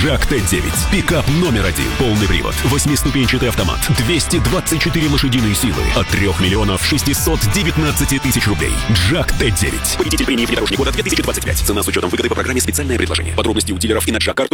Джак Т9. Пикап номер один. Полный привод. 8-ступенчатый автомат. 224 лошадиные силы. От 3 619 000 рублей. Джак Т9. Победитель премии «Внедорожник года» 2025. Цена с учетом выгоды по программе «Специальное предложение». Подробности у дилеров и на Джаккар.